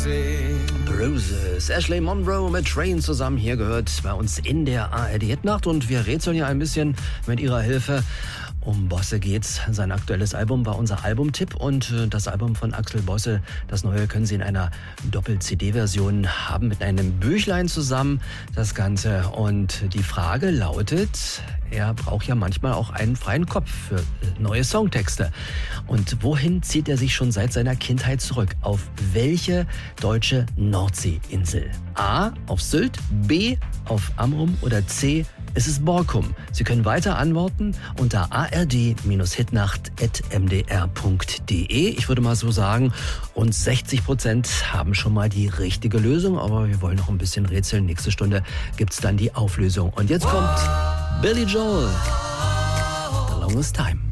Bruises. Ashley Monroe mit Train zusammen hier gehört bei uns in der ARD-Nacht und wir rätseln ja ein bisschen mit ihrer Hilfe. Um Bosse geht's. Sein aktuelles Album war unser Albumtipp und das Album von Axel Bosse, das neue, können Sie in einer Doppel-CD-Version haben mit einem Büchlein zusammen, das Ganze. Und die Frage lautet, er braucht ja manchmal auch einen freien Kopf für neue Songtexte. Und wohin zieht er sich schon seit seiner Kindheit zurück? Auf welche deutsche Nordseeinsel? A, auf Sylt, B, auf Amrum oder C, es ist Borkum. Sie können weiter antworten unter ard-hitnacht@mdr.de. Ich würde mal so sagen, rund 60% haben schon mal die richtige Lösung, aber wir wollen noch ein bisschen rätseln. Nächste Stunde gibt's dann die Auflösung. Und jetzt kommt Billy Joel, The Longest Time.